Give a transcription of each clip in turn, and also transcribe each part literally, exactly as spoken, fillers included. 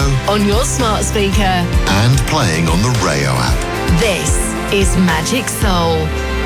on your smart speaker, and playing on the Rayo app. This is Magic Soul.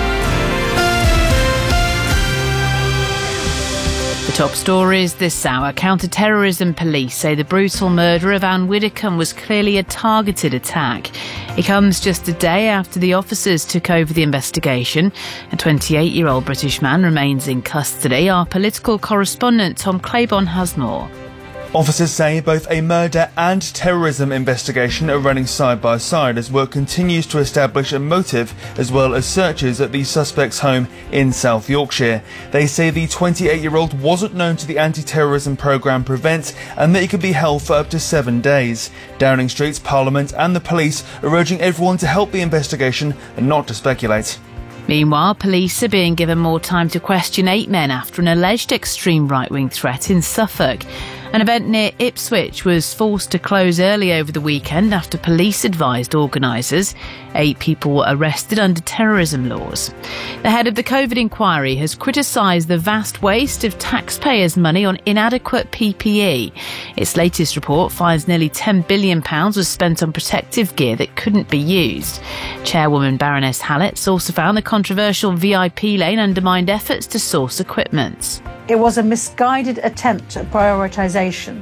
The top stories this hour. Counter-terrorism police say the brutal murder of Anne Widdecombe was clearly a targeted attack. It comes just a day after the officers took over the investigation. A twenty-eight-year-old British man remains in custody. Our political correspondent Tom Claiborne has more. Officers say both a murder and terrorism investigation are running side by side as work continues to establish a motive, as well as searches at the suspect's home in South Yorkshire. They say the twenty-eight-year-old wasn't known to the anti-terrorism programme Prevent and that he could be held for up to seven days. Downing Street's Parliament and the police are urging everyone to help the investigation and not to speculate. Meanwhile, police are being given more time to question eight men after an alleged extreme right-wing threat in Suffolk. An event near Ipswich was forced to close early over the weekend after police advised organisers. Eight people were arrested under terrorism laws. The head of the COVID inquiry has criticised the vast waste of taxpayers' money on inadequate P P E. Its latest report finds nearly ten billion pounds was spent on protective gear that couldn't be used. Chairwoman Baroness Hallett also found the controversial V I P lane undermined efforts to source equipment. It was a misguided attempt at prioritisation.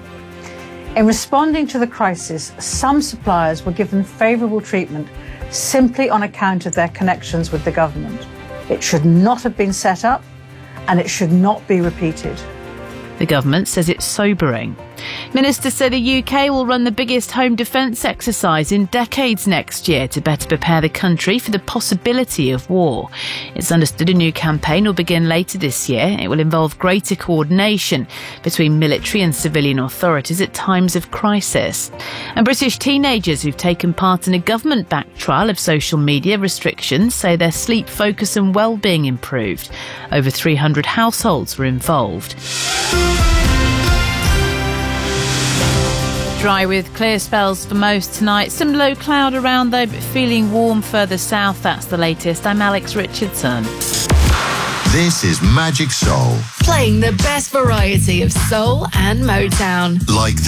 In responding to the crisis, some suppliers were given favourable treatment simply on account of their connections with the government. It should not have been set up, and it should not be repeated. The government says it's sobering. Ministers say the U K will run the biggest home defence exercise in decades next year to better prepare the country for the possibility of war. It's understood a new campaign will begin later this year. It will involve greater coordination between military and civilian authorities at times of crisis. And British teenagers who've taken part in a government-backed trial of social media restrictions say their sleep, focus and well-being improved. Over three hundred households were involved. Dry with clear spells for most tonight. Some low cloud around though, but feeling warm further south. That's the latest. I'm Alex Richardson. This is Magic Soul. Playing the best variety of soul and Motown. Like